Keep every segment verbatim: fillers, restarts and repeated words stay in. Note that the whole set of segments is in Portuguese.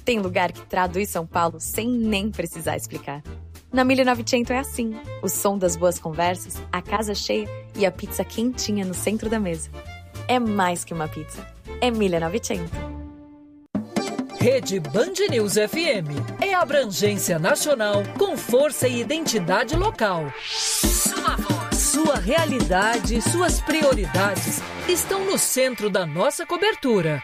Tem lugar que traduz São Paulo sem nem precisar explicar. Na mille e novecento é assim. O som das boas conversas, a casa cheia e a pizza quentinha no centro da mesa. É mais que uma pizza. É mille e novecento. Rede Band News F M. É abrangência nacional com força e identidade local. Sua voz, sua realidade, suas prioridades estão no centro da nossa cobertura.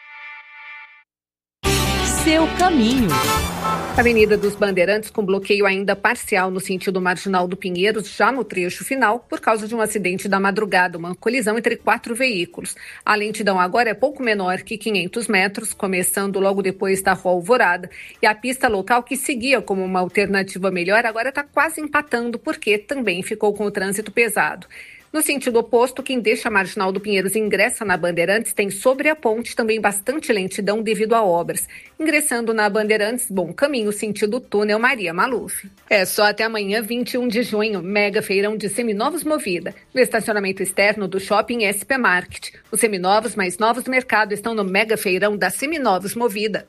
Seu caminho. Avenida dos Bandeirantes com bloqueio ainda parcial no sentido marginal do Pinheiros, já no trecho final, por causa de um acidente da madrugada, uma colisão entre quatro veículos. A lentidão agora é pouco menor que quinhentos metros, começando logo depois da Rua Alvorada, e a pista local que seguia como uma alternativa melhor agora está quase empatando, porque também ficou com o trânsito pesado. No sentido oposto, quem deixa a Marginal do Pinheiros e ingressa na Bandeirantes tem sobre a ponte também bastante lentidão devido a obras. Ingressando na Bandeirantes, bom caminho sentido túnel Maria Maluf. É só até amanhã, vinte e um de junho, mega feirão de seminovos Movida, no estacionamento externo do Shopping S P Market. Os seminovos mais novos do mercado estão no mega feirão da Seminovos Movida.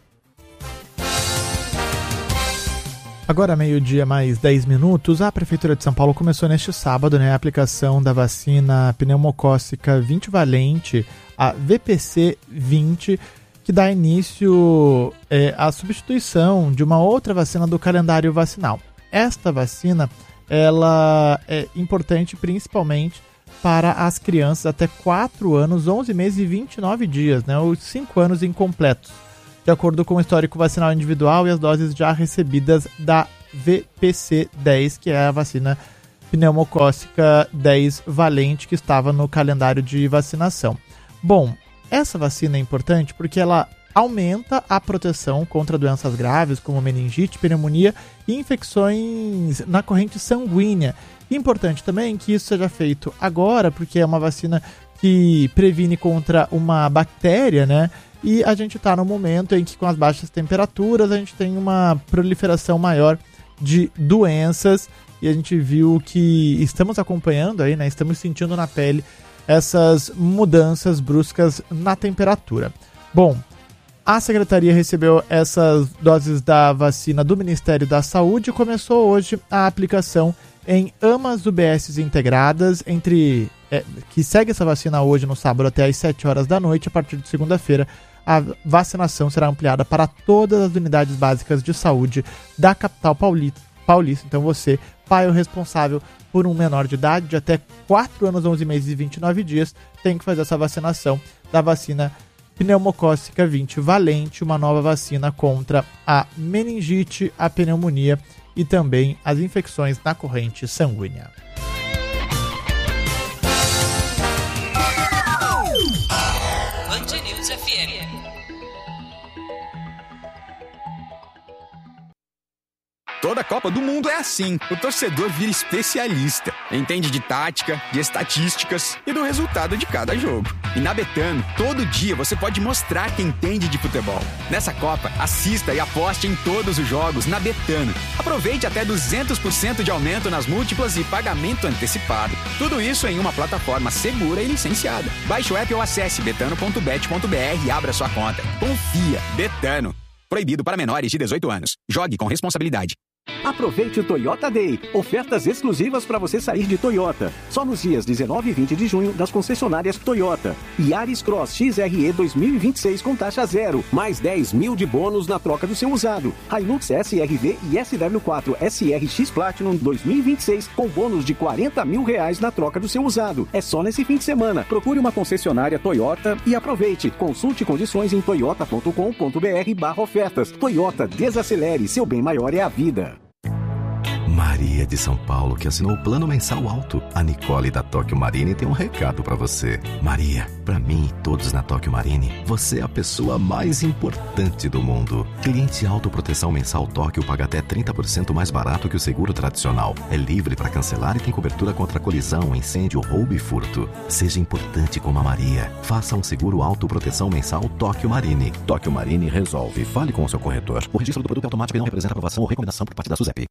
Agora, meio-dia mais dez minutos, a Prefeitura de São Paulo começou neste sábado, né, a aplicação da vacina pneumocócica vinte valente, a V P C vinte, que dá início é, à substituição de uma outra vacina do calendário vacinal. Esta vacina, ela é importante principalmente para as crianças até quatro anos, onze meses e vinte e nove dias, né, os cinco anos incompletos, de acordo com o histórico vacinal individual e as doses já recebidas da V P C dez, que é a vacina pneumocócica dez valente que estava no calendário de vacinação. Bom, essa vacina é importante porque ela aumenta a proteção contra doenças graves como meningite, pneumonia e infecções na corrente sanguínea. Importante também que isso seja feito agora, porque é uma vacina que previne contra uma bactéria, né? E a gente está no momento em que, com as baixas temperaturas, a gente tem uma proliferação maior de doenças. E a gente viu que estamos acompanhando aí, né? Estamos sentindo na pele essas mudanças bruscas na temperatura. Bom, a Secretaria recebeu essas doses da vacina do Ministério da Saúde e começou hoje a aplicação em ambas U B Ss integradas, entre é, que segue essa vacina hoje no sábado até às sete horas da noite. A partir de segunda-feira, a vacinação será ampliada para todas as unidades básicas de saúde da capital paulista. Então você, pai ou responsável por um menor de idade de até quatro anos, onze meses e vinte e nove dias, tem que fazer essa vacinação da vacina pneumocócica vinte valente, uma nova vacina contra a meningite, a pneumonia e também as infecções na corrente sanguínea. Band News F M. Toda Copa do Mundo é assim. O torcedor vira especialista. Entende de tática, de estatísticas e do resultado de cada jogo. E na Betano, todo dia você pode mostrar que entende de futebol. Nessa Copa, assista e aposte em todos os jogos na Betano. Aproveite até duzentos por cento de aumento nas múltiplas e pagamento antecipado. Tudo isso em uma plataforma segura e licenciada. Baixe o app ou acesse betano ponto bet ponto b r e abra sua conta. Confia. Betano. Proibido para menores de dezoito anos. Jogue com responsabilidade. Aproveite o Toyota Day. Ofertas exclusivas para você sair de Toyota. Só nos dias dezenove e vinte de junho das concessionárias Toyota. Yaris Cross X R E dois mil e vinte e seis com taxa zero. Mais dez mil de bônus na troca do seu usado. Hilux S R V e S W quatro S R X Platinum dois mil e vinte e seis com bônus de quarenta mil reais na troca do seu usado. É só nesse fim de semana. Procure uma concessionária Toyota e aproveite. Consulte condições em toyota ponto com ponto b r barra ofertas. Toyota, desacelere. Seu bem maior é a vida. Maria de São Paulo, que assinou o plano mensal alto. A Nicole da Tóquio Marine tem um recado pra você. Maria, pra mim e todos na Tóquio Marine, você é a pessoa mais importante do mundo. Cliente autoproteção mensal Tóquio paga até trinta por cento mais barato que o seguro tradicional. É livre para cancelar e tem cobertura contra colisão, incêndio, roubo e furto. Seja importante como a Maria. Faça um seguro autoproteção mensal Tóquio Marine. Tóquio Marine resolve. Fale com o seu corretor. O registro do produto é automático e não representa aprovação ou recomendação por parte da SUSEP.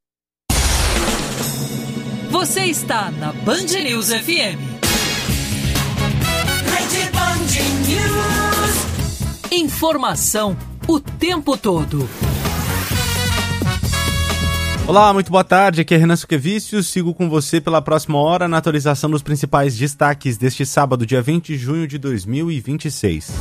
Você está na Band News F M. Rede Band News. Informação o tempo todo. Olá, muito boa tarde, aqui é Renan Suquevicius, sigo com você pela próxima hora na atualização dos principais destaques deste sábado, dia vinte de junho de dois mil e vinte e seis.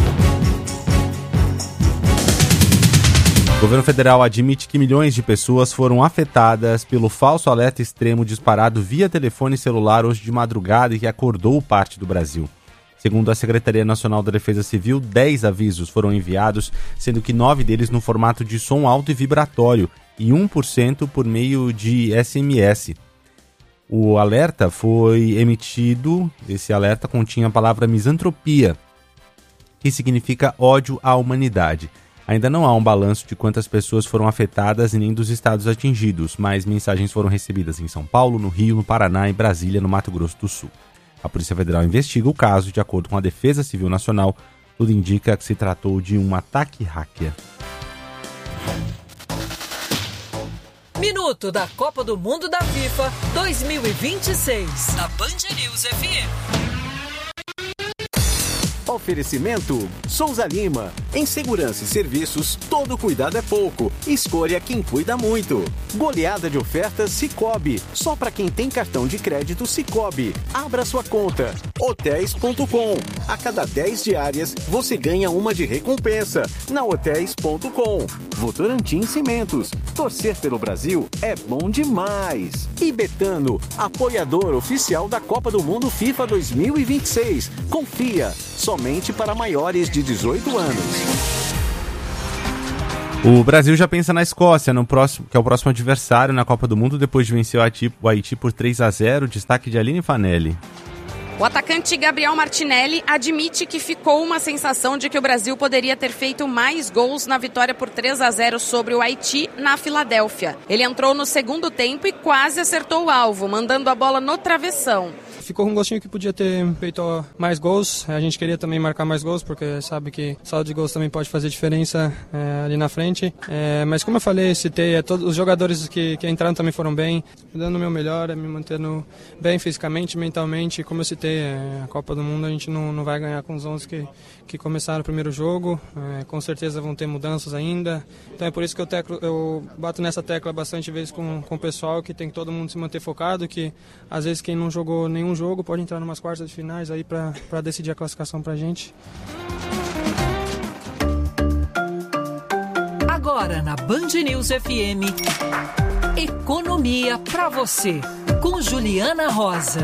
O governo federal admite que milhões de pessoas foram afetadas pelo falso alerta extremo disparado via telefone celular hoje de madrugada e que acordou parte do Brasil. Segundo a Secretaria Nacional da Defesa Civil, dez avisos foram enviados, sendo que nove deles no formato de som alto e vibratório, e um por cento por meio de S M S. O alerta foi emitido, esse alerta continha a palavra misantropia, que significa ódio à humanidade. Ainda não há um balanço de quantas pessoas foram afetadas e nem dos estados atingidos, mas mensagens foram recebidas em São Paulo, no Rio, no Paraná e Brasília, no Mato Grosso do Sul. A Polícia Federal investiga o caso, de acordo com a Defesa Civil Nacional. Tudo indica que se tratou de um ataque hacker. Minuto da Copa do Mundo da FIFA dois mil e vinte e seis, na Band News F M. Oferecimento Souza Lima. Em segurança e serviços, todo cuidado é pouco. Escolha quem cuida muito. Goleada de ofertas Sicoob. Só para quem tem cartão de crédito Sicoob. Abra sua conta. Hotéis ponto com. A cada dez diárias, você ganha uma de recompensa. Na Hotéis ponto com. Votorantim Cimentos. Torcer pelo Brasil é bom demais. E Betano, apoiador oficial da Copa do Mundo FIFA dois mil e vinte e seis. Confia. Somente para maiores de dezoito anos. O Brasil já pensa na Escócia, no próximo, que é o próximo adversário na Copa do Mundo, depois de vencer o Haiti, o Haiti por três a zero. Destaque de Aline Fanelli. O atacante Gabriel Martinelli admite que ficou uma sensação de que o Brasil poderia ter feito mais gols na vitória por três a zero sobre o Haiti na Filadélfia. Ele entrou no segundo tempo e quase acertou o alvo, mandando a bola no travessão. Ficou com um gostinho que podia ter feito mais gols. A gente queria também marcar mais gols, porque sabe que saldo de gols também pode fazer diferença é, ali na frente. É, mas como eu falei, citei, é, todos os jogadores que, que entraram também foram bem, dando o meu melhor, é, me mantendo bem fisicamente, mentalmente. Como eu citei, é, a Copa do Mundo a gente não, não vai ganhar com os onze que, que começaram o primeiro jogo. É, com certeza vão ter mudanças ainda. Então é por isso que eu, teclo, eu bato nessa tecla bastante vezes com, com o pessoal, que tem que todo mundo se manter focado, que às vezes quem não jogou nenhum jogo pode entrar em umas quartas de finais aí para decidir a classificação pra gente. Agora na Band News F M, Economia pra você, com Juliana Rosa.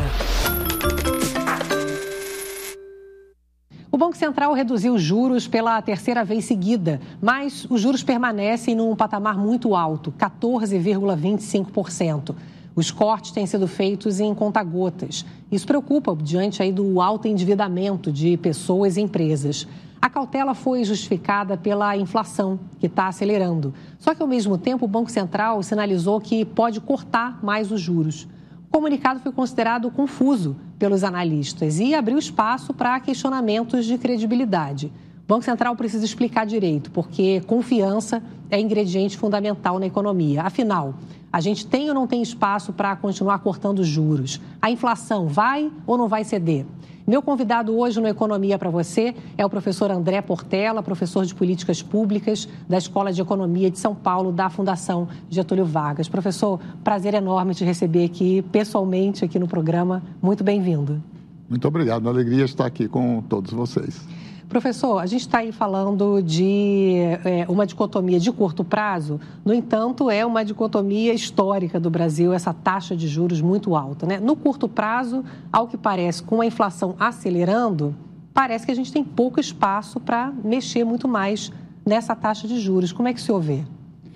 O Banco Central reduziu os juros pela terceira vez seguida, mas os juros permanecem num patamar muito alto, quatorze vírgula vinte e cinco por cento. Os cortes têm sido feitos em conta-gotas. Isso preocupa diante aí do alto endividamento de pessoas e empresas. A cautela foi justificada pela inflação, que está acelerando. Só que, ao mesmo tempo, o Banco Central sinalizou que pode cortar mais os juros. O comunicado foi considerado confuso pelos analistas e abriu espaço para questionamentos de credibilidade. O Banco Central precisa explicar direito, porque confiança é ingrediente fundamental na economia. Afinal, a gente tem ou não tem espaço para continuar cortando juros? A inflação vai ou não vai ceder? Meu convidado hoje no Economia para você é o professor André Portela, professor de Políticas Públicas da Escola de Economia de São Paulo, da Fundação Getúlio Vargas. Professor, prazer enorme te receber aqui pessoalmente aqui no programa. Muito bem-vindo. Muito obrigado, uma alegria estar aqui com todos vocês. Professor, a gente está aí falando de é, uma dicotomia de curto prazo, no entanto, é uma dicotomia histórica do Brasil, essa taxa de juros muito alta, né? No curto prazo, ao que parece, com a inflação acelerando, parece que a gente tem pouco espaço para mexer muito mais nessa taxa de juros. Como é que o senhor vê?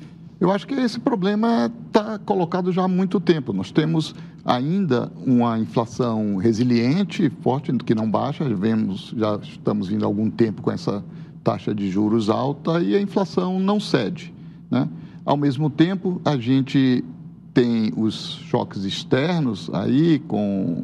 Eu acho que esse problema está colocado já há muito tempo. Nós temos ainda uma inflação resiliente, forte, que não baixa. Vemos, já estamos vindo há algum tempo com essa taxa de juros alta e a inflação não cede, né? Ao mesmo tempo, a gente tem os choques externos aí com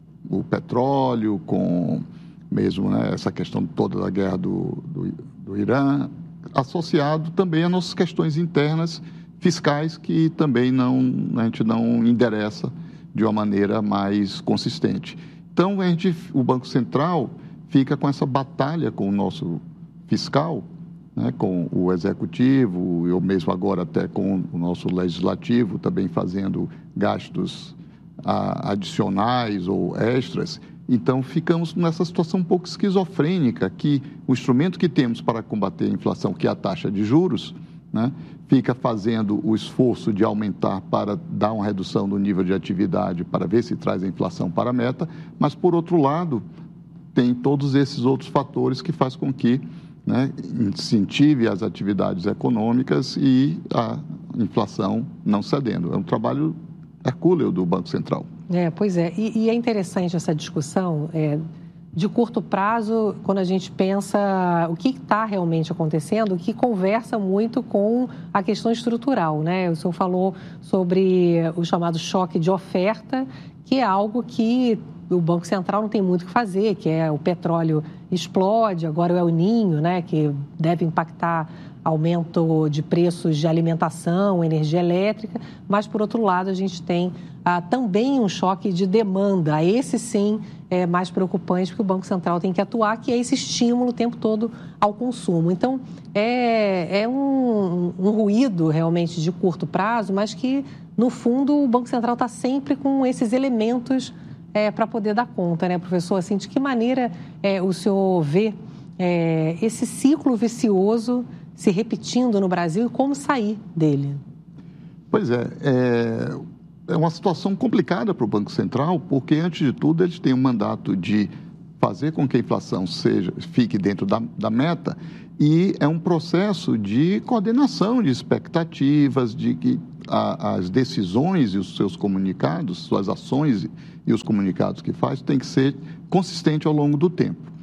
o petróleo, com mesmo, né, essa questão toda da guerra do, do, do Irã, associado também a nossas questões internas fiscais que também não, a gente não endereça de uma maneira mais consistente. Então, a gente, o Banco Central fica com essa batalha com o nosso fiscal né, com o executivo, eu mesmo agora até com o nosso legislativo, também fazendo gastos a, adicionais ou extras. Então, ficamos nessa situação um pouco esquizofrênica, que o instrumento que temos para combater a inflação, que é a taxa de juros, né, fica fazendo o esforço de aumentar para dar uma redução do nível de atividade, para ver se traz a inflação para a meta, mas, por outro lado, tem todos esses outros fatores que faz com que, né, incentive as atividades econômicas e a inflação não cedendo. É um trabalho hercúleo do Banco Central. É, pois é, e, e é interessante essa discussão é, de curto prazo, quando a gente pensa o que está realmente acontecendo, que conversa muito com a questão estrutural, né? O senhor falou sobre o chamado choque de oferta, que é algo que o Banco Central não tem muito o que fazer, que é o petróleo explode, agora o El Niño, né, que deve impactar aumento de preços de alimentação, energia elétrica, mas, por outro lado, a gente tem ah, também um choque de demanda. Esse, sim, é mais preocupante, porque o Banco Central tem que atuar, que é esse estímulo o tempo todo ao consumo. Então, é, é um, um ruído, realmente, de curto prazo, mas que, no fundo, o Banco Central está sempre com esses elementos é, para poder dar conta, né, professor? Assim, de que maneira é, o senhor vê é, esse ciclo vicioso se repetindo no Brasil e como sair dele? Pois é, é, é uma situação complicada para o Banco Central, porque, antes de tudo, eles têm um mandato de fazer com que a inflação seja, fique dentro da, da meta, e é um processo de coordenação de expectativas, de que a, as decisões e os seus comunicados, suas ações e os comunicados que faz, tem que ser consistente ao longo do tempo.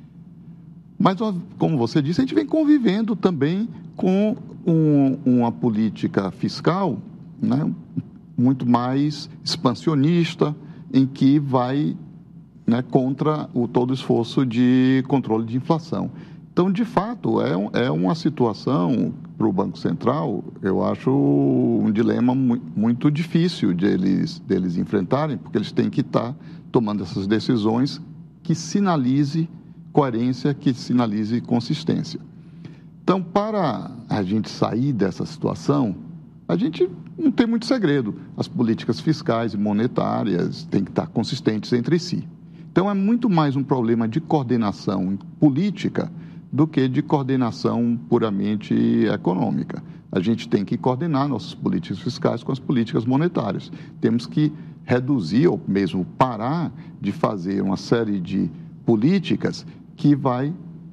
Mas, como você disse, a gente vem convivendo também com um, uma política fiscal, né, muito mais expansionista, em que vai, né, contra o todo o esforço de controle de inflação. Então, de fato, é, é uma situação para o Banco Central, eu acho um dilema mu- muito difícil de eles, de eles enfrentarem, porque eles têm que estar tomando essas decisões que sinalize coerência, que sinalize consistência. Então, para a gente sair dessa situação, a gente não tem muito segredo. As políticas fiscais e monetárias têm que estar consistentes entre si. Então, é muito mais um problema de coordenação política do que de coordenação puramente econômica. A gente tem que coordenar nossas políticas fiscais com as políticas monetárias. Temos que reduzir ou mesmo parar de fazer uma série de políticas que vai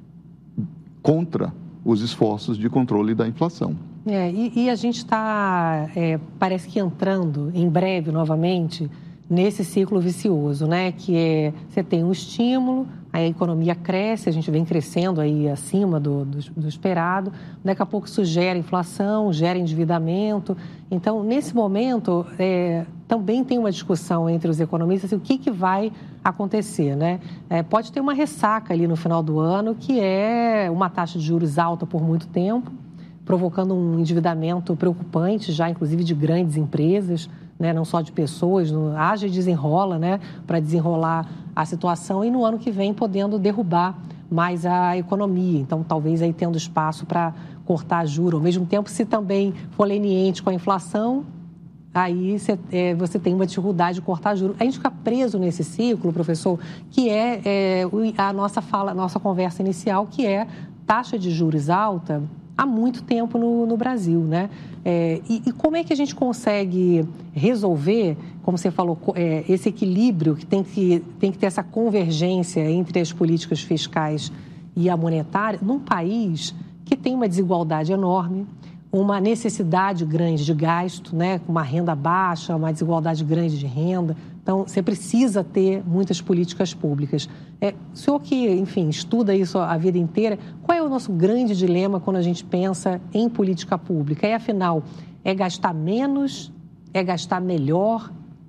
contra os esforços de controle da inflação. É, e, e a gente está, é, parece que entrando em breve novamente nesse ciclo vicioso, né? Que é, você tem um estímulo, a economia cresce, a gente vem crescendo aí acima do, do, do esperado, daqui a pouco isso gera inflação, gera endividamento. Então, nesse momento, é, também tem uma discussão entre os economistas, assim, o que, que vai acontecer, né? É, pode ter uma ressaca ali no final do ano, que é uma taxa de juros alta por muito tempo, provocando um endividamento preocupante, já inclusive de grandes empresas, né, não só de pessoas, no, haja e desenrola, né, para desenrolar a situação, e no ano que vem podendo derrubar mais a economia. Então, talvez aí tendo espaço para cortar juros. Ao mesmo tempo, se também for leniente com a inflação, aí você, é, você tem uma dificuldade de cortar juros. A gente fica preso nesse ciclo, professor, que é, é a nossa fala, a nossa conversa inicial, que é taxa de juros alta há muito tempo no, no Brasil, né? É, e, e como é que a gente consegue resolver, como você falou, é, esse equilíbrio que tem, que tem que ter essa convergência entre as políticas fiscais e a monetária, num país que tem uma desigualdade enorme, uma necessidade grande de gasto, né? Com uma renda baixa, uma desigualdade grande de renda. Então, você precisa ter muitas políticas públicas. É, o senhor que, enfim, estuda isso a vida inteira, qual é o nosso grande dilema quando a gente pensa em política pública? E, afinal, é gastar menos? É gastar melhor?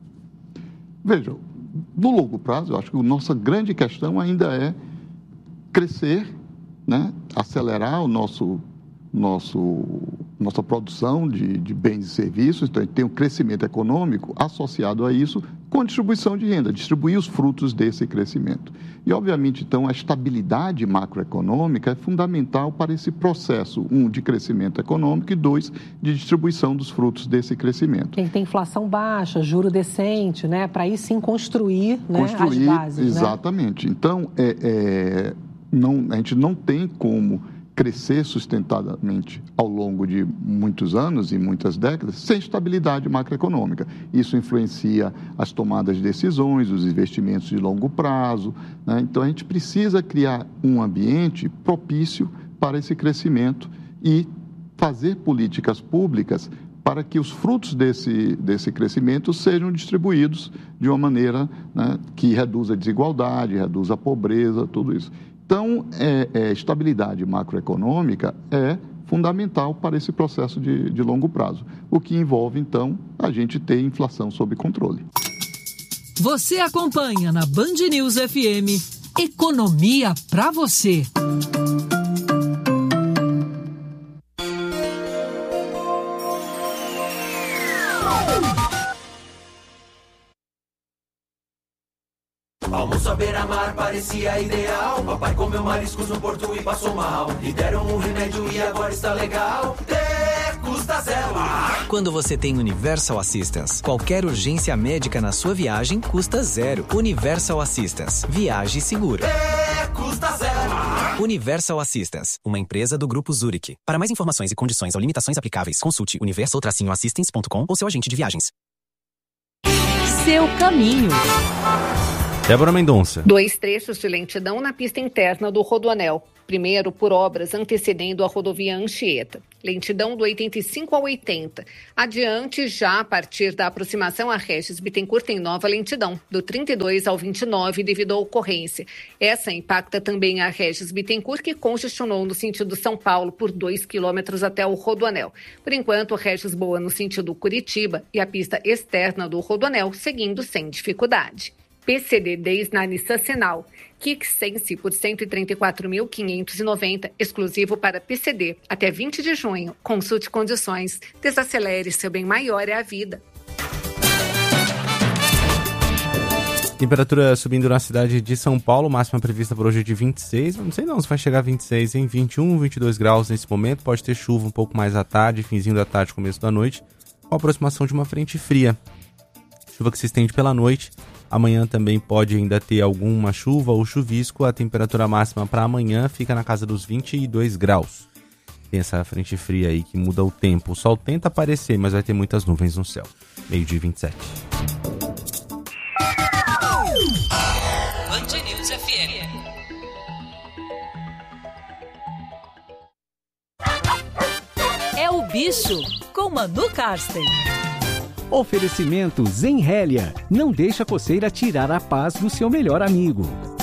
Veja, no longo prazo, eu acho que a nossa grande questão ainda é crescer, né? Acelerar o nosso, nosso, nossa produção de, de bens e serviços, então a gente tem um crescimento econômico associado a isso com distribuição de renda, distribuir os frutos desse crescimento. E, obviamente, então, a estabilidade macroeconômica é fundamental para esse processo, um, de crescimento econômico e, dois, de distribuição dos frutos desse crescimento. Tem que ter inflação baixa, juro decente, né? Para aí sim construir, construir né, as bases. Exatamente. Né? Então, é, é, não, a gente não tem como crescer sustentadamente ao longo de muitos anos e muitas décadas sem estabilidade macroeconômica. Isso influencia as tomadas de decisões, os investimentos de longo prazo, né? Então, a gente precisa criar um ambiente propício para esse crescimento e fazer políticas públicas para que os frutos desse, desse crescimento sejam distribuídos de uma maneira, né, que reduza a desigualdade, reduza a pobreza, tudo isso. Então, é, é, estabilidade macroeconômica é fundamental para esse processo de, de longo prazo, o que envolve, então, a gente ter inflação sob controle. Você acompanha na Band News F M Economia para você. Almoço à beira-mar parecia ideal. Papai comeu mariscos no porto e passou mal. Lhe deram um remédio e agora está legal. Ter custa zero. Quando você tem Universal Assistance, qualquer urgência médica na sua viagem custa zero. Universal Assistance. Viaje segura. Ter custa zero. Universal Assistance, uma empresa do Grupo Zurich. Para mais informações e condições ou limitações aplicáveis, consulte universal assistance ponto com ou seu agente de viagens. Seu caminho. Débora Mendonça. Dois trechos de lentidão na pista interna do Rodoanel. Primeiro, por obras antecedendo a rodovia Anchieta. Lentidão do oitenta e cinco ao oitenta. Adiante, já a partir da aproximação a Regis Bittencourt, tem nova lentidão, do trinta e dois ao vinte e nove, devido à ocorrência. Essa impacta também a Regis Bittencourt, que congestionou no sentido São Paulo por dois quilômetros até o Rodoanel. Por enquanto, Regis Boa no sentido Curitiba e a pista externa do Rodoanel seguindo sem dificuldade. P C D dez na Nissan Senal. Kicks Sense por cento e trinta e quatro mil quinhentos e noventa, exclusivo para P C D, até vinte de junho. Consulte condições. Desacelere, seu bem maior é a vida. Temperatura subindo na cidade de São Paulo, máxima prevista por hoje é de vinte e seis, não sei não se vai chegar a vinte e seis, em vinte e um, vinte e dois graus nesse momento, pode ter chuva um pouco mais à tarde, finzinho da tarde, começo da noite, com a aproximação de uma frente fria. Chuva que se estende pela noite. Amanhã também pode ainda ter alguma chuva ou chuvisco. A temperatura máxima para amanhã fica na casa dos vinte e dois graus. Tem essa frente fria aí que muda o tempo. O sol tenta aparecer, mas vai ter muitas nuvens no céu. Meio-dia e vinte e sete. Band News F M. É o bicho com Manu Karsten. Oferecimento Zenrélia. Não deixa a coceira tirar a paz do seu melhor amigo.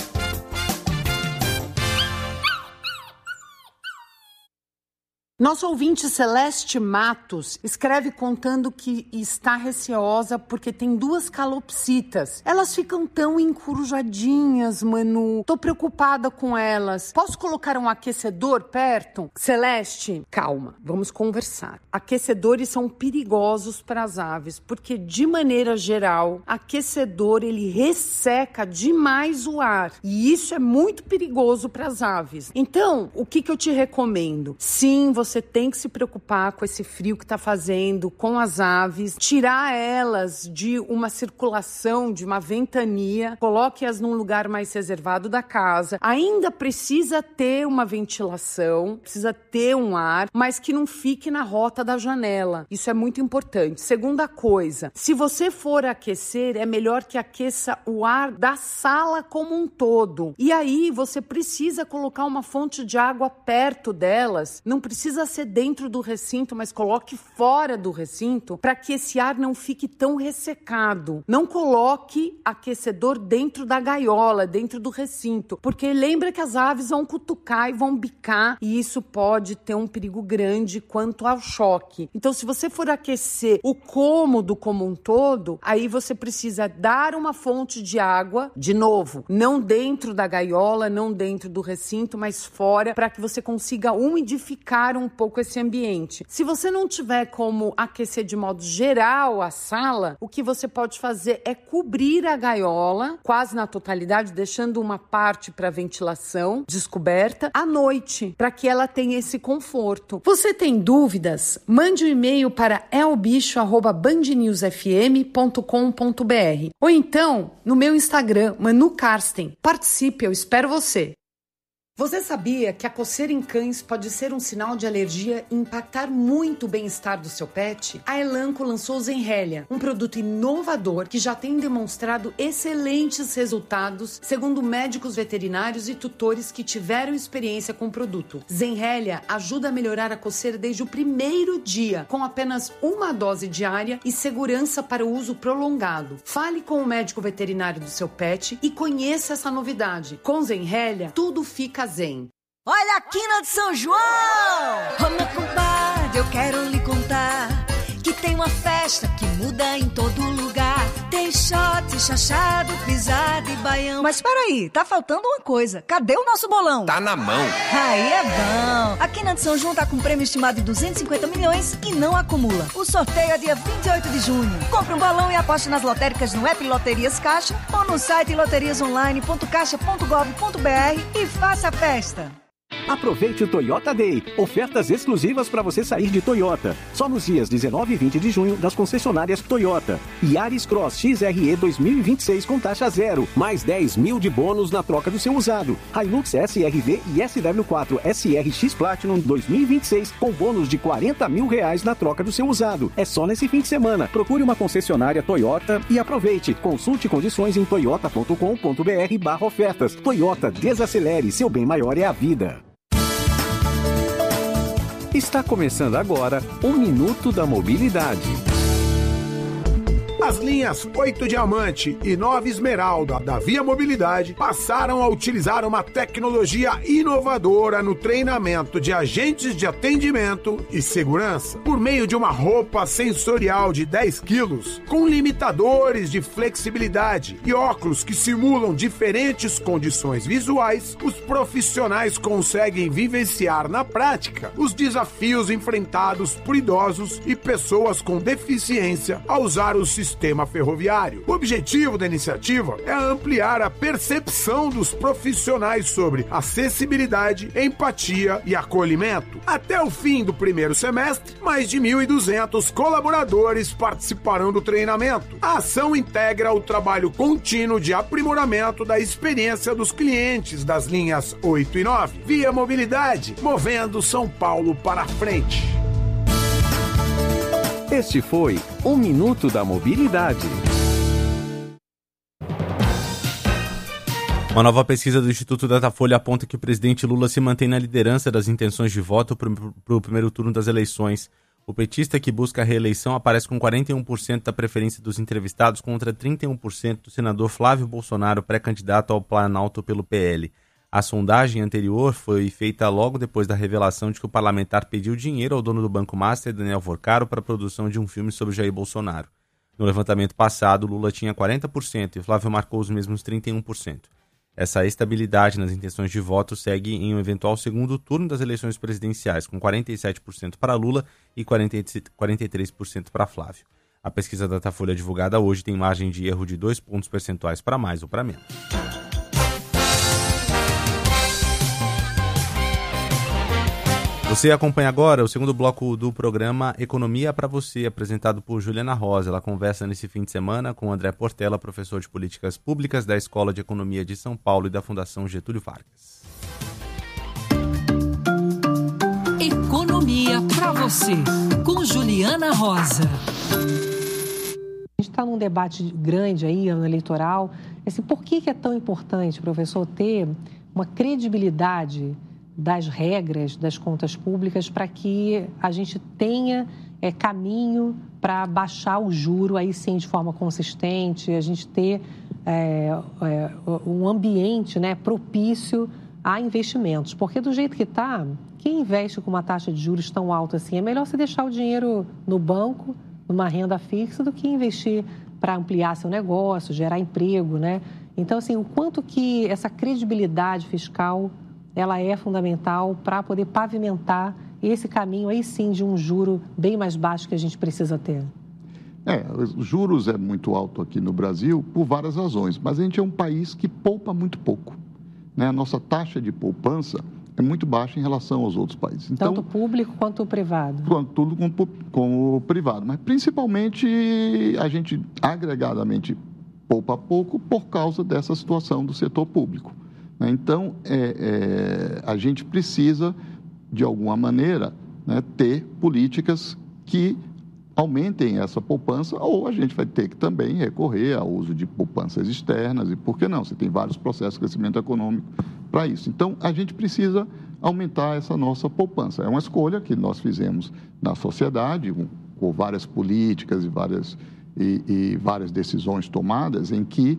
Nosso ouvinte Celeste Matos escreve contando que está receosa porque tem duas calopsitas. Elas ficam tão encurujadinhas, Manu. Tô preocupada com elas. Posso colocar um aquecedor perto? Celeste, calma, vamos conversar. Aquecedores são perigosos para as aves porque, de maneira geral, aquecedor ele resseca demais o ar e isso é muito perigoso para as aves. Então, o que, que eu te recomendo? Sim, você Você tem que se preocupar com esse frio que está fazendo, com as aves, tirar elas de uma circulação, de uma ventania, coloque-as num lugar mais reservado da casa. Ainda precisa ter uma ventilação, precisa ter um ar, mas que não fique na rota da janela. Isso é muito importante. Segunda coisa, se você for aquecer, é melhor que aqueça o ar da sala como um todo. E aí você precisa colocar uma fonte de água perto delas, não precisa ser dentro do recinto, mas coloque fora do recinto para que esse ar não fique tão ressecado. Não coloque aquecedor dentro da gaiola, dentro do recinto, porque lembra que as aves vão cutucar e vão bicar e isso pode ter um perigo grande quanto ao choque. Então, se você for aquecer o cômodo como um todo, aí você precisa dar uma fonte de água, de novo, não dentro da gaiola, não dentro do recinto, mas fora, para que você consiga umidificar um um pouco esse ambiente. Se você não tiver como aquecer de modo geral a sala, o que você pode fazer é cobrir a gaiola, quase na totalidade, deixando uma parte para ventilação descoberta à noite, para que ela tenha esse conforto. Você tem dúvidas? Mande um e-mail para elbicho arroba band news f m ponto com ponto b r ou então no meu Instagram, Manu Karsten. Participe, eu espero você. Você sabia que a coceira em cães pode ser um sinal de alergia e impactar muito o bem-estar do seu pet? A Elanco lançou o Zenrelia, um produto inovador que já tem demonstrado excelentes resultados, segundo médicos veterinários e tutores que tiveram experiência com o produto. Zenrelia ajuda a melhorar a coceira desde o primeiro dia, com apenas uma dose diária e segurança para o uso prolongado. Fale com o médico veterinário do seu pet e conheça essa novidade. Com Zenrelia, tudo fica zen. Olha a quina de São João! Ô meu compadre, eu quero lhe contar que tem uma festa que muda em todo lugar. Tem shot, chachado, pisada e baião. Mas peraí, tá faltando uma coisa. Cadê o nosso bolão? Tá na mão. Aí é bom. A quina de São João tá com um prêmio estimado de duzentos e cinquenta milhões e não acumula. O sorteio é dia vinte e oito de junho. Compre um bolão e aposte nas lotéricas no app Loterias Caixa ou no site loterias online ponto caixa ponto gov ponto b r e faça a festa. Aproveite o Toyota Day. Ofertas exclusivas para você sair de Toyota. Só nos dias dezenove e vinte de junho das concessionárias Toyota. Yaris Cross X R E dois mil e vinte e seis com taxa zero. Mais dez mil de bônus na troca do seu usado. Hilux S R V e S W quatro S R X Platinum dois mil e vinte e seis com bônus de quarenta mil reais na troca do seu usado. É só nesse fim de semana. Procure uma concessionária Toyota e aproveite. Consulte condições em toyota ponto com ponto b r barra ofertas. Toyota, desacelere. Seu bem maior é a vida. Está começando agora o Minuto da Mobilidade. As linhas oito Diamante e nove Esmeralda da Via Mobilidade passaram a utilizar uma tecnologia inovadora no treinamento de agentes de atendimento e segurança por meio de uma roupa sensorial de dez quilos com limitadores de flexibilidade e óculos que simulam diferentes condições visuais. Os profissionais conseguem vivenciar na prática os desafios enfrentados por idosos e pessoas com deficiência ao usar o sistema Sistema ferroviário. O objetivo da iniciativa é ampliar a percepção dos profissionais sobre acessibilidade, empatia e acolhimento. Até o fim do primeiro semestre, mais de mil e duzentos colaboradores participarão do treinamento. A ação integra o trabalho contínuo de aprimoramento da experiência dos clientes das linhas oito e nove. Via Mobilidade, movendo São Paulo para frente. Este foi o Minuto da Mobilidade. Uma nova pesquisa do Instituto Datafolha aponta que o presidente Lula se mantém na liderança das intenções de voto para o primeiro turno das eleições. O petista, que busca a reeleição, aparece com quarenta e um por cento da preferência dos entrevistados contra trinta e um por cento do senador Flávio Bolsonaro, pré-candidato ao Planalto pelo P L. A sondagem anterior foi feita logo depois da revelação de que o parlamentar pediu dinheiro ao dono do Banco Master, Daniel Vorcaro, para a produção de um filme sobre Jair Bolsonaro. No levantamento passado, Lula tinha quarenta por cento e Flávio marcou os mesmos trinta e um por cento. Essa estabilidade nas intenções de voto segue em um eventual segundo turno das eleições presidenciais, com quarenta e sete por cento para Lula e quarenta e três por cento para Flávio. A pesquisa da Datafolha divulgada hoje tem margem de erro de dois pontos percentuais para mais ou para menos. Você acompanha agora o segundo bloco do programa Economia para Você, apresentado por Juliana Rosa. Ela conversa nesse fim de semana com André Portela, professor de Políticas Públicas da Escola de Economia de São Paulo e da Fundação Getúlio Vargas. Economia para Você, com Juliana Rosa. A gente está num debate grande aí, ano eleitoral. Assim, por que, que é tão importante, professor, ter uma credibilidade das regras das contas públicas para que a gente tenha é, caminho para baixar o juro aí sim de forma consistente, a gente ter é, é, um ambiente, né, propício a investimentos. Porque do jeito que está, quem investe com uma taxa de juros tão alta assim, é melhor você deixar o dinheiro no banco, numa renda fixa, do que investir para ampliar seu negócio, gerar emprego, né? Então, assim, o quanto que essa credibilidade fiscal ela é fundamental para poder pavimentar esse caminho aí sim de um juro bem mais baixo que a gente precisa ter? É, os juros é muito alto aqui no Brasil por várias razões, mas a gente é um país que poupa muito pouco, né? A nossa taxa de poupança é muito baixa em relação aos outros países. Então, tanto público quanto o privado. Quanto tudo com, com o privado, mas principalmente a gente agregadamente poupa pouco por causa dessa situação do setor público, né? Então, é, é, a gente precisa, de alguma maneira, né, ter políticas que aumentem essa poupança, ou a gente vai ter que também recorrer ao uso de poupanças externas, e por que não? Você tem vários processos de crescimento econômico para isso. Então, a gente precisa aumentar essa nossa poupança. É uma escolha que nós fizemos na sociedade, com, com várias políticas e várias, e, e várias decisões tomadas, em que,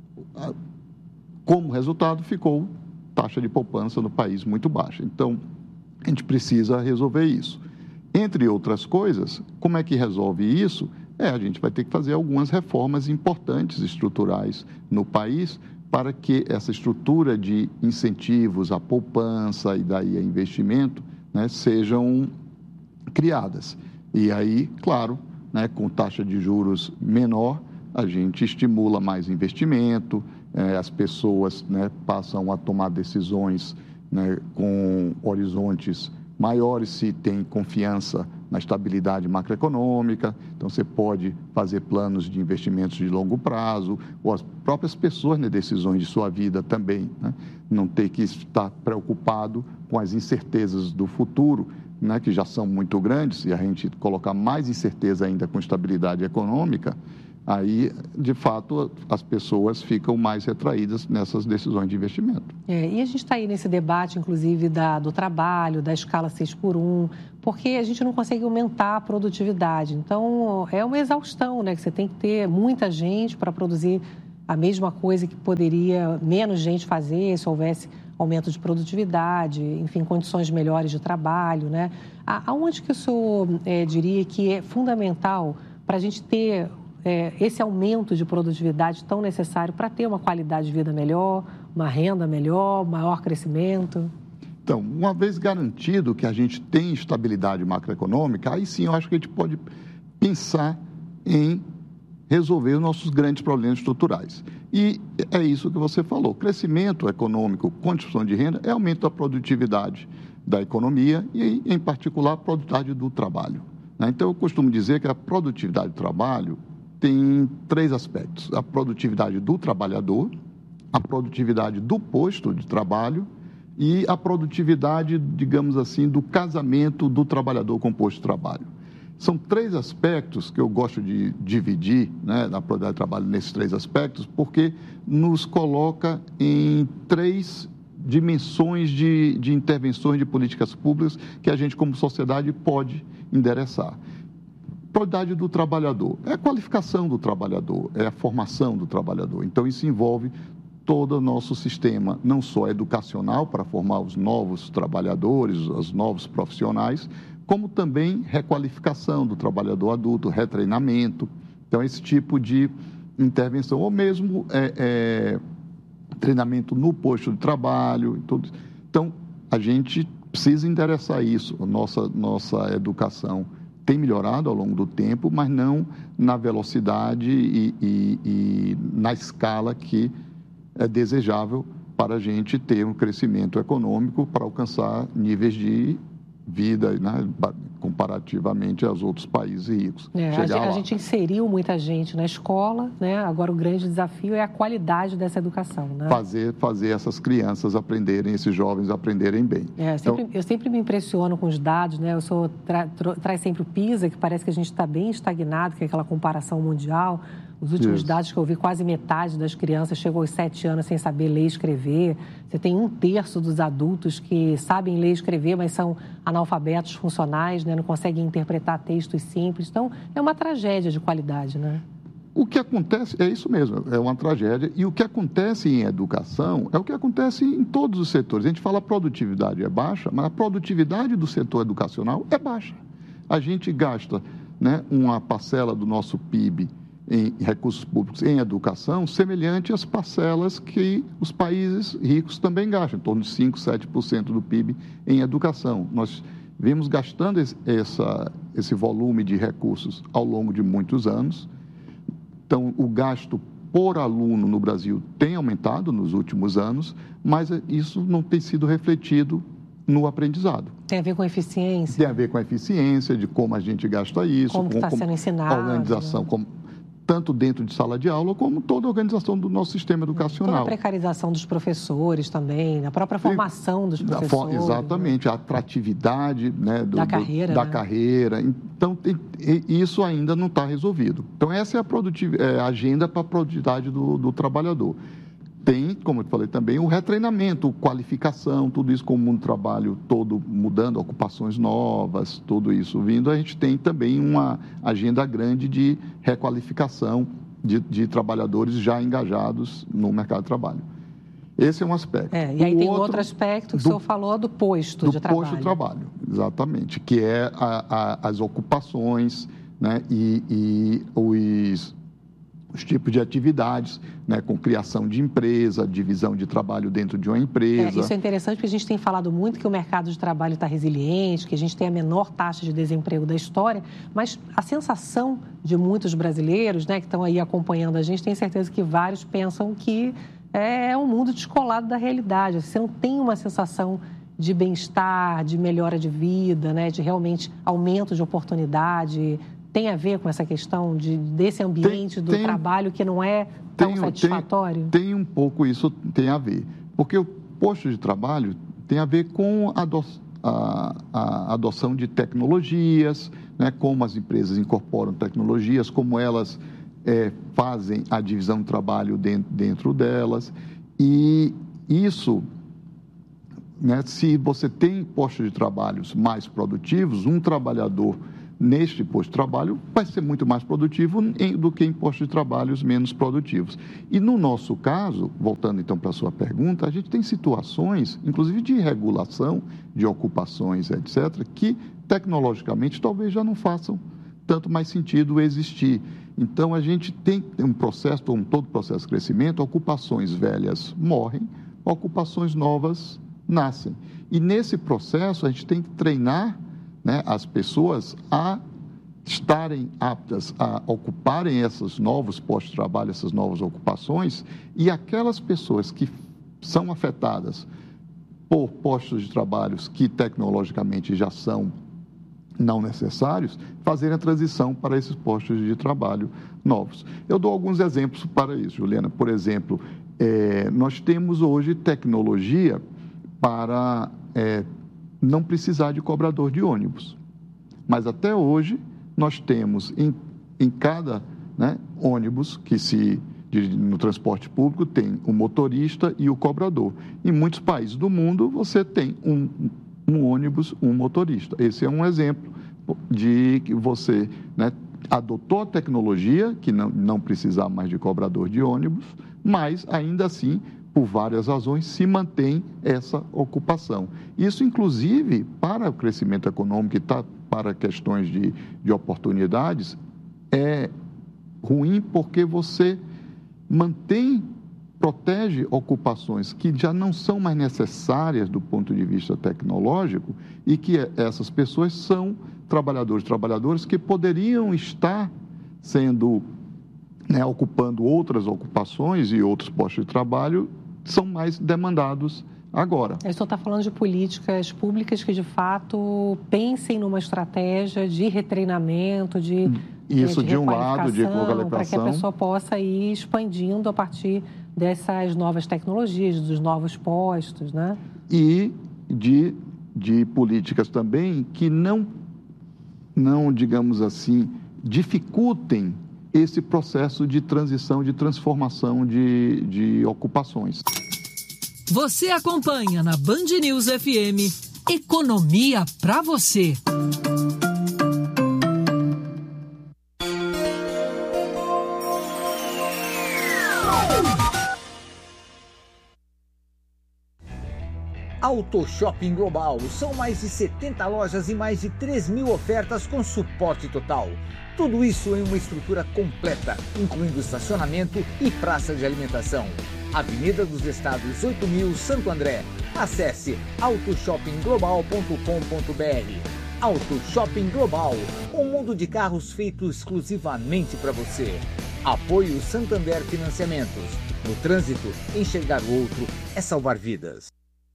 como resultado, ficou taxa de poupança no país muito baixa. Então, a gente precisa resolver isso. Entre outras coisas, como é que resolve isso? É, a gente vai ter que fazer algumas reformas importantes estruturais no país para que essa estrutura de incentivos à poupança e daí a investimento, né, sejam criadas. E aí, claro, né, com taxa de juros menor, a gente estimula mais investimento, eh, as pessoas, né, passam a tomar decisões, né, com horizontes maiores se tem confiança na estabilidade macroeconômica. Então, você pode fazer planos de investimentos de longo prazo, ou as próprias pessoas nas, né, decisões de sua vida também, né, não ter que estar preocupado com as incertezas do futuro, né, que já são muito grandes, e a gente colocar mais incerteza ainda com estabilidade econômica, aí, de fato, as pessoas ficam mais retraídas nessas decisões de investimento. É, e a gente está aí nesse debate, inclusive, da, do trabalho, da escala seis por um, porque a gente não consegue aumentar a produtividade. Então, é uma exaustão, né? Que você tem que ter muita gente para produzir a mesma coisa que poderia menos gente fazer se houvesse aumento de produtividade, enfim, condições melhores de trabalho, né? Aonde que o senhor é, diria que é fundamental para a gente ter É, esse aumento de produtividade tão necessário para ter uma qualidade de vida melhor, uma renda melhor, maior crescimento? Então, uma vez garantido que a gente tem estabilidade macroeconômica, aí sim eu acho que a gente pode pensar em resolver os nossos grandes problemas estruturais. E é isso que você falou, crescimento econômico com distribuição de renda é aumento da produtividade da economia e, em particular, a produtividade do trabalho, né? Então, eu costumo dizer que a produtividade do trabalho tem três aspectos: a produtividade do trabalhador, a produtividade do posto de trabalho e a produtividade, digamos assim, do casamento do trabalhador com o posto de trabalho. São três aspectos que eu gosto de dividir, né, na produtividade do trabalho nesses três aspectos, porque nos coloca em três dimensões de, de intervenções de políticas públicas que a gente, como sociedade, pode endereçar. Produtividade do trabalhador é a qualificação do trabalhador, é a formação do trabalhador. Então, isso envolve todo o nosso sistema, não só educacional, para formar os novos trabalhadores, os novos profissionais, como também requalificação do trabalhador adulto, retreinamento. Então, esse tipo de intervenção, ou mesmo é, é, treinamento no posto de trabalho. Tudo. Então, a gente precisa endereçar isso. A nossa, nossa educação tem melhorado ao longo do tempo, mas não na velocidade e, e, e na escala que é desejável para a gente ter um crescimento econômico para alcançar níveis de vida, né, comparativamente aos outros países ricos. É, a, gente, a gente inseriu muita gente na escola, né? Agora o grande desafio é a qualidade dessa educação, né? Fazer, fazer essas crianças aprenderem, esses jovens aprenderem bem. É, eu, sempre, então, eu sempre me impressiono com os dados, né? Eu sou, tra, tra, traz sempre o PISA, que parece que a gente está bem estagnado, que é aquela comparação mundial. Os últimos Isso. dados que eu vi, quase metade das crianças chegou aos sete anos sem saber ler e escrever. Você tem um terço dos adultos que sabem ler e escrever, mas são analfabetos funcionais, né? Não conseguem interpretar textos simples. Então, é uma tragédia de qualidade, né? O que acontece, é isso mesmo, é uma tragédia. E o que acontece em educação é o que acontece em todos os setores. A gente fala a produtividade é baixa, mas a produtividade do setor educacional é baixa. A gente gasta, né, uma parcela do nosso P I B em recursos públicos em educação, semelhante às parcelas que os países ricos também gastam, em torno de cinco, sete por cento do P I B em educação. Nós vimos gastando esse, essa, esse volume de recursos ao longo de muitos anos. Então, o gasto por aluno no Brasil tem aumentado nos últimos anos, mas isso não tem sido refletido no aprendizado. Tem a ver com eficiência? Tem a ver com a eficiência, de como a gente gasta isso. Como está sendo ensinado. A organização, como, tanto dentro de sala de aula, como toda a organização do nosso sistema educacional. Toda a precarização dos professores também, a própria formação dos professores. Exatamente, né? A atratividade, né, do, da carreira. Do, da né? carreira. Então, tem, isso ainda não está resolvido. Então, essa é a, é a agenda para a produtividade do, do trabalhador. Tem, como eu falei também, o retreinamento, qualificação, tudo isso com o mundo do trabalho todo mudando, ocupações novas, tudo isso vindo. A gente tem também uma agenda grande de requalificação de, de trabalhadores já engajados no mercado de trabalho. Esse é um aspecto. É, e aí o tem outro, outro aspecto que do, o senhor falou do posto do de trabalho. Do posto de trabalho, exatamente, que é a, a, as ocupações, né, e, e os... os tipos de atividades, né, com criação de empresa, divisão de trabalho dentro de uma empresa. É, isso é interessante porque a gente tem falado muito que o mercado de trabalho está resiliente, que a gente tem a menor taxa de desemprego da história, mas a sensação de muitos brasileiros, né, que estão aí acompanhando a gente, tem certeza que vários pensam que é um mundo descolado da realidade. Você não tem uma sensação de bem-estar, de melhora de vida, né, de realmente aumento de oportunidade. Tem a ver com essa questão de, desse ambiente tem, do tem, trabalho que não é tão tem, satisfatório? Tem, tem um pouco isso, tem a ver. Porque o posto de trabalho tem a ver com a, ado, a, a adoção de tecnologias, né, como as empresas incorporam tecnologias, como elas é, fazem a divisão do trabalho dentro, dentro delas. E isso, né, se você tem postos de trabalho mais produtivos, um trabalhador neste posto de trabalho vai ser muito mais produtivo em, do que em postos de trabalho menos produtivos. E no nosso caso, voltando então para a sua pergunta, a gente tem situações, inclusive de regulação de ocupações, etcétera, que tecnologicamente talvez já não façam tanto mais sentido existir. Então, a gente tem um processo, como todo processo de crescimento, ocupações velhas morrem, ocupações novas nascem. E nesse processo, a gente tem que treinar, né, as pessoas a estarem aptas a ocuparem esses novos postos de trabalho, essas novas ocupações, e aquelas pessoas que são afetadas por postos de trabalho que tecnologicamente já são não necessários, fazerem a transição para esses postos de trabalho novos. Eu dou alguns exemplos para isso, Juliana. Por exemplo, é, nós temos hoje tecnologia para é, não precisar de cobrador de ônibus. Mas até hoje nós temos em, em cada, né, ônibus que se de, no transporte público tem o motorista e o cobrador. Em muitos países do mundo você tem um, um ônibus, um motorista. Esse é um exemplo de que você, né, adotou a tecnologia que não, não precisar mais de cobrador de ônibus, mas ainda assim, por várias razões, se mantém essa ocupação. Isso, inclusive, para o crescimento econômico e tá, para questões de, de oportunidades, é ruim porque você mantém, protege ocupações que já não são mais necessárias do ponto de vista tecnológico e que essas pessoas são trabalhadores, trabalhadoras que poderiam estar sendo, né, ocupando outras ocupações e outros postos de trabalho, são mais demandados agora. O senhor está falando de políticas públicas que, de fato, pensem numa estratégia de retreinamento, de Isso, de, de um lado, de qualificação, para que a pessoa possa ir expandindo a partir dessas novas tecnologias, dos novos postos, né? E de, de políticas também que não, não, digamos assim, dificultem esse processo de transição, de transformação de, de ocupações. Você acompanha na Band News F M Economia para você. Auto Shopping Global. São mais de setenta lojas e mais de três mil ofertas com suporte total. Tudo isso em uma estrutura completa, incluindo estacionamento e praça de alimentação. Avenida dos Estados oito mil, Santo André. Acesse auto shopping global ponto com ponto b r. Auto Shopping Global, um mundo de carros feito exclusivamente para você. Apoio Santander Financiamentos. No trânsito, enxergar o outro é salvar vidas.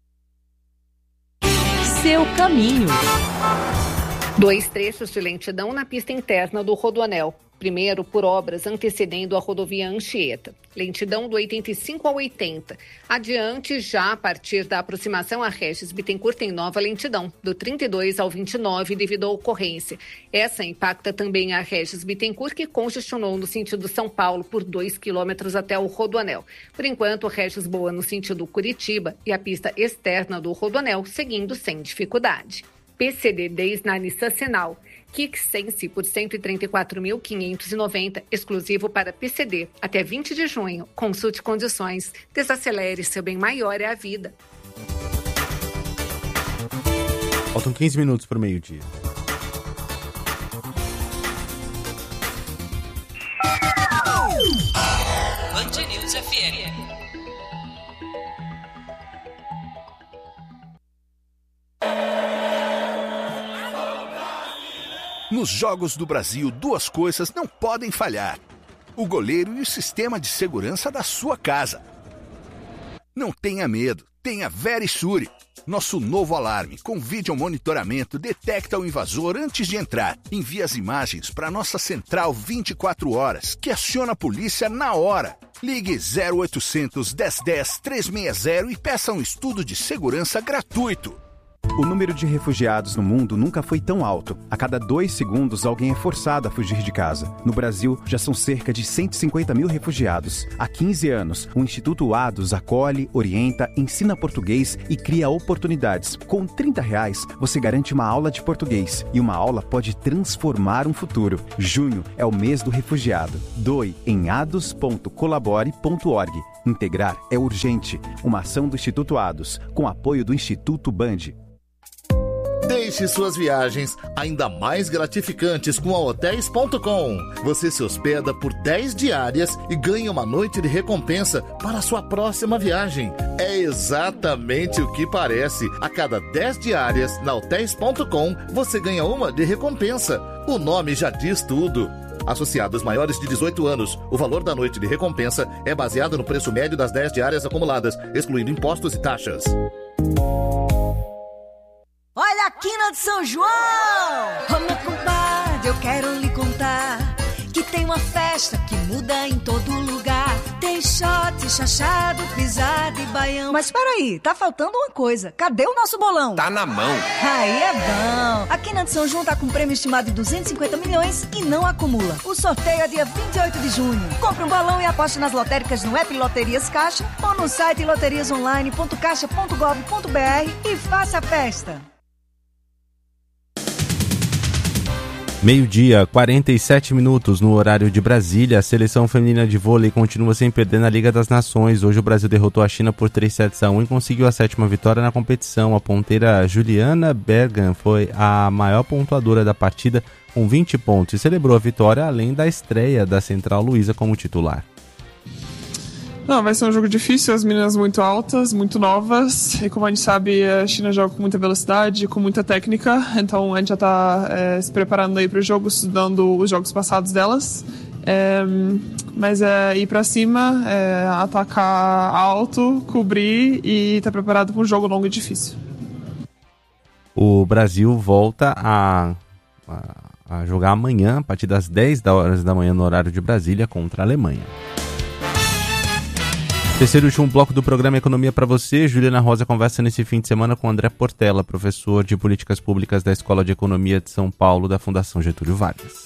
Seu caminho. Dois trechos de lentidão na pista interna do Rodoanel. Primeiro, por obras antecedendo a rodovia Anchieta. Lentidão do oitenta e cinco ao oitenta. Adiante, já a partir da aproximação a Regis Bittencourt, tem nova lentidão, do trinta e dois ao vinte e nove, devido à ocorrência. Essa impacta também a Regis Bittencourt, que congestionou no sentido São Paulo por dois quilômetros até o Rodoanel. Por enquanto, Regis Boa no sentido Curitiba e a pista externa do Rodoanel seguindo sem dificuldade. P C D dez na Nissan Senal. Kicks Sense por cento e trinta e quatro mil quinhentos e noventa, exclusivo para P C D, até vinte de junho. Consulte condições. Desacelere, seu bem maior é a vida. Faltam quinze minutos para o meio-dia. Band News F M. Nos Jogos do Brasil, duas coisas não podem falhar: o goleiro e o sistema de segurança da sua casa. Não tenha medo, tenha Verisure. Nosso novo alarme com vídeo monitoramento detecta o invasor antes de entrar. Envia as imagens para nossa central vinte e quatro horas, que aciona a polícia na hora. Ligue zero oitocentos, dez dez, trezentos e sessenta e peça um estudo de segurança gratuito. O número de refugiados no mundo nunca foi tão alto. A cada dois segundos, alguém é forçado a fugir de casa. No Brasil, já são cerca de cento e cinquenta mil refugiados. Há quinze anos, o Instituto Ados acolhe, orienta, ensina português e cria oportunidades. Com trinta reais, você garante uma aula de português. E uma aula pode transformar um futuro. Junho é o mês do refugiado. Doe em ados ponto colabore ponto org. Integrar é urgente. Uma ação do Instituto Ados, com apoio do Instituto Band. Deixe suas viagens ainda mais gratificantes com a hotéis ponto com. Você se hospeda por dez diárias e ganha uma noite de recompensa para a sua próxima viagem. É exatamente o que parece. A cada dez diárias na hotéis ponto com, você ganha uma de recompensa. O nome já diz tudo. Associados maiores de dezoito anos, o valor da noite de recompensa é baseado no preço médio das dez diárias acumuladas, excluindo impostos e taxas. Olha a quina de São João! Ô meu compadre, eu quero lhe contar que tem uma festa que muda em todo lugar. Tem shot, chachado, pisada e baião. Mas peraí, tá faltando uma coisa. Cadê o nosso bolão? Tá na mão. Aí é bom. A Quina de São João tá com prêmio estimado de duzentos e cinquenta milhões e não acumula. O sorteio é dia vinte e oito de junho. Compre um bolão e aposte nas lotéricas no app Loterias Caixa ou no site loterias online ponto caixa ponto gov ponto b r e faça a festa. Meio-dia, quarenta e sete minutos no horário de Brasília. A seleção feminina de vôlei continua sem perder na Liga das Nações. Hoje o Brasil derrotou a China por três sets a um e conseguiu a sétima vitória na competição. A ponteira Juliana Bergan foi a maior pontuadora da partida com vinte pontos e celebrou a vitória, além da estreia da central Luísa como titular. Não, vai ser um jogo difícil, as meninas muito altas, muito novas, e como a gente sabe, a China joga com muita velocidade, com muita técnica, então a gente já está é, se preparando aí para o jogo, estudando os jogos passados delas, é, mas é ir para cima, é, atacar alto, cobrir e estar tá preparado para um jogo longo e difícil. O Brasil volta a, a, a jogar amanhã, a partir das dez horas da manhã no horário de Brasília, contra a Alemanha. Terceiro e último bloco do programa Economia para você. Juliana Rosa conversa nesse fim de semana com André Portela, professor de Políticas Públicas da Escola de Economia de São Paulo, da Fundação Getúlio Vargas.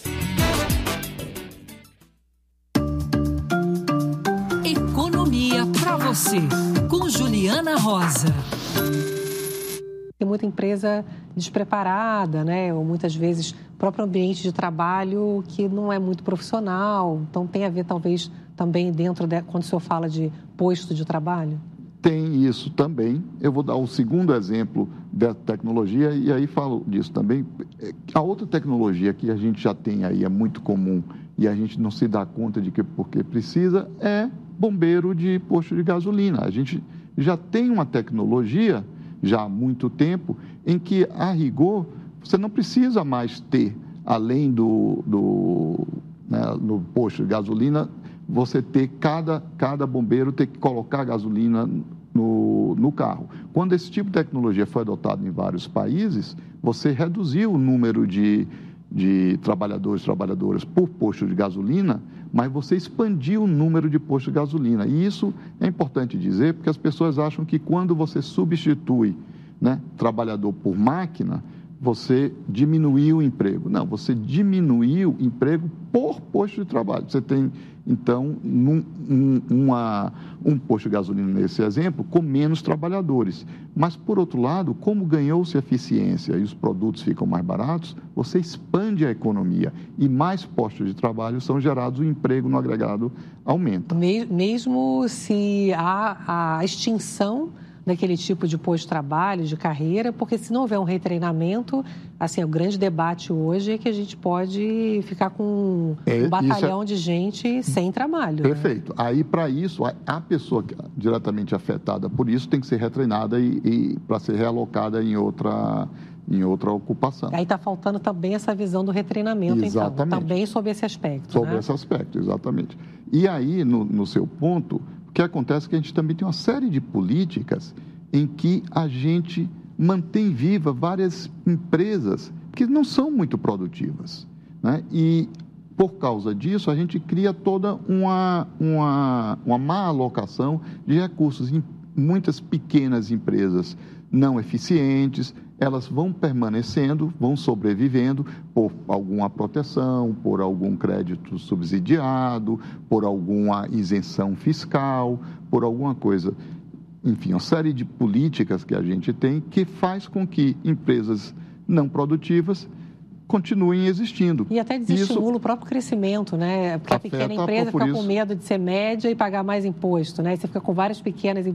Economia para você, com Juliana Rosa. Tem muita empresa despreparada, né? Ou muitas vezes o próprio ambiente de trabalho que não é muito profissional. Então tem a ver talvez também dentro de, quando o senhor fala de posto de trabalho? Tem isso também. Eu vou dar um segundo exemplo da tecnologia e aí falo disso também. A outra tecnologia que a gente já tem aí, é muito comum e a gente não se dá conta de que porque precisa, é bombeiro de posto de gasolina. A gente já tem uma tecnologia, já há muito tempo, em que, a rigor, você não precisa mais ter, além do, do né, no posto de gasolina, você ter, cada, cada bombeiro ter que colocar gasolina no, no carro. Quando esse tipo de tecnologia foi adotado em vários países, você reduziu o número de, de trabalhadores e trabalhadoras por posto de gasolina, mas você expandiu o número de postos de gasolina. E isso é importante dizer, porque as pessoas acham que quando você substitui, né, trabalhador por máquina, você diminuiu o emprego. Não, você diminuiu o emprego por posto de trabalho. Você tem, então, num, um, uma, um posto de gasolina, nesse exemplo, com menos trabalhadores. Mas, por outro lado, como ganhou-se eficiência e os produtos ficam mais baratos, você expande a economia e mais postos de trabalho são gerados, o emprego no agregado aumenta. Mesmo se há a extinção daquele tipo de posto de trabalho, de carreira, porque se não houver um retreinamento, assim, o grande debate hoje é que a gente pode ficar com é, um batalhão é... de gente sem trabalho. Perfeito. Né? Aí, para isso, a pessoa diretamente afetada por isso tem que ser retreinada e, e para ser realocada em outra, em outra ocupação. Aí está faltando também essa visão do retreinamento, exatamente. Então, também sobre esse aspecto. Sobre né? esse aspecto, exatamente. E aí, no, no seu ponto, o que acontece é que a gente também tem uma série de políticas em que a gente mantém viva várias empresas que não são muito produtivas, né? E, por causa disso, a gente cria toda uma, uma, uma má alocação de recursos em muitas pequenas empresas não eficientes. Elas vão permanecendo, vão sobrevivendo por alguma proteção, por algum crédito subsidiado, por alguma isenção fiscal, por alguma coisa. Enfim, uma série de políticas que a gente tem que faz com que empresas não produtivas continuem existindo. E até desestimula o próprio crescimento, né? Porque a pequena empresa fica com medo de ser média e pagar mais imposto, né? E você fica com várias pequenas